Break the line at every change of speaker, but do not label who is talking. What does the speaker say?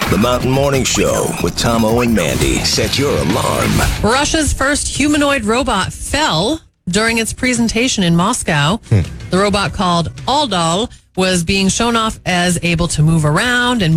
The Mountain Morning Show with Tomo and Mandy. Set your alarm.
Russia's first humanoid robot fell during its presentation in Moscow. The robot, called Aldal, was being shown off as able to move around and